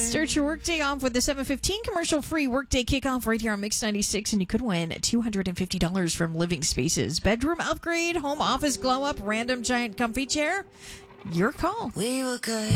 Start your workday off with the 7:15 commercial-free workday kickoff right here on Mix 96, and you could win $250 from Living Spaces. Bedroom upgrade, home office glow-up, random giant comfy chair. Your call. We were good.